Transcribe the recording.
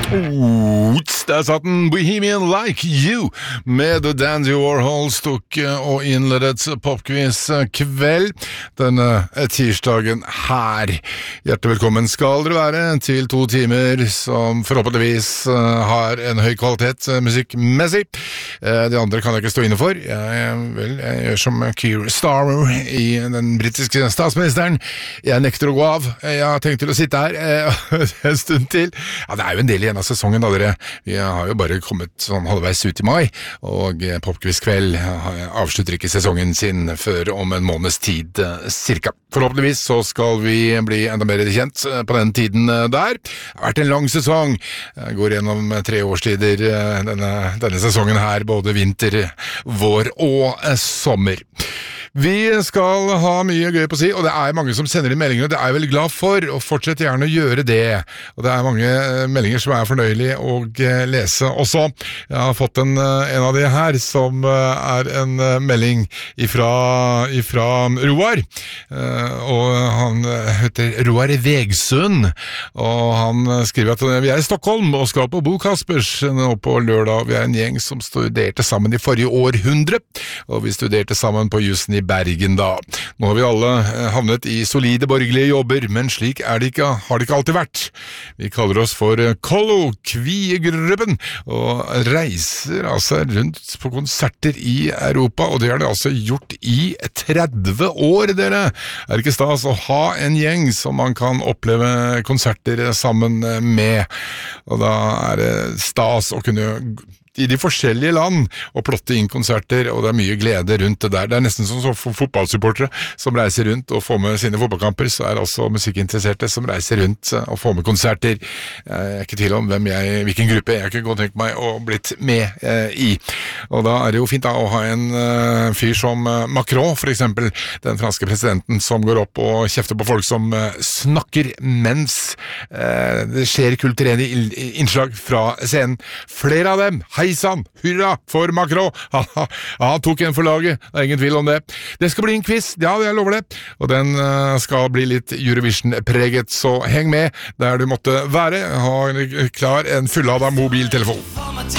Der satt en Bohemian Like You med Dandy Warhols og innledet popquiz-kveld denne tirsdagen her. Hjertelig velkommen skal dere være til 2 timer som forhåpentligvis har en høy kvalitet musikkmessig. De andre kan jeg ikke stå inne for. Jeg gjør som Keir Starmer i den britiske statsministeren. Jeg nekter å gå av. Jeg har tenkt til å sitte her en stund til. Ja, det er jo en del igjen av sesongen da, dere. Vi har jo bare kommet sånn halvveis ut i mai, og Popquiz-kveld avslutter ikke sesongen sin før om en måneds tid, cirka. Forhåpentligvis så skal vi bli enda mer kjent på den tiden der. Det har vært en lang sesong. Jeg går gjennom 3 årstider denne sesongen her, både vinter, vår og sommer. Vi skal ha mye gøy på å si, og det er mange som sender inn meldinger, og det er jeg veldig glad for, og fortsett gjerne å gjøre det. Og det er mange meldinger som er fornøyelige å lese også. Jeg har fått en av de her, som er en melding ifra Roar, og han heter Roar Vegsund, og han skriver at vi er i Stockholm og skal på Bo Kaspers nå på lørdag. Vi er en gjeng som studerte sammen i forrige århundre, og vi studerte sammen på jussen i Bergen da. Nå har vi alle havnet i solide borgerlige jobber, men slik har det ikke alltid vært. Vi kaller oss for kollokviegruppen, og reiser altså rundt på konserter i Europa, og det har det altså gjort i 30 år, dere. Er det ikke stas å ha en gjeng som man kan oppleve konserter sammen med? Og da er det stas å kunne i de forskjellige land og plotte inn konserter, og det er mye glede rundt det der. Det er nesten som fotballsupportere som reiser rundt og får med sine fotballkamper, så er det også musikkinteresserte som reiser rundt og får med konserter. Jeg er ikke tvil om hvilken gruppe jeg kunne godt tenkt meg å blitt med i. Og da er det jo fint da å ha en fyr som Macron, for eksempel, den franske presidenten, som går opp og kjefter på folk som snakker mens det skjer kulturelle innslag fra scenen. Flere av dem, heisann, hurra for Macron! Han tok en for laget, det er ingen tvil om det. Det skal bli en quiz, ja, jeg lover det. Og den skal bli litt Eurovision-preget, så heng med der du måtte være. Ha klar en fulladet mobiltelefon.